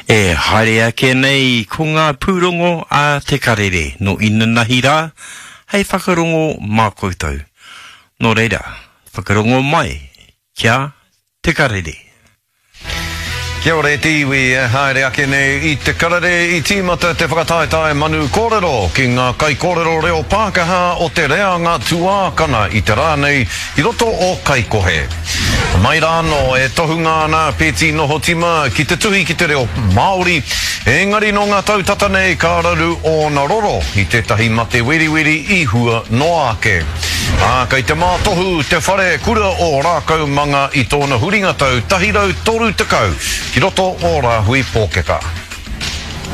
E haere ake nei ko ngā pūrongo a te karere no inanahi rā, hei whakarongo mā koutou. Nō reira, whakarongo mai kia te karere. Kia ora te iwi, haere ake nei I te karere I tīmata te whakataetae manu kōrero ki ngā kai kōrero reo Pākaha o te reanga tuākana I te rānei I roto o kai kohe. Mai rāno e tohunga nā pēti noho tima ki te tuhi ki te reo Māori, engari no ngā tautata nei ka raru o na roro I te tahi mate wiriwiri I hua no ake. Kei te mātohu te whare kura o rākau manga I tōna huringa tau tahirau toru te kau ki roto o rā hui pōkeka.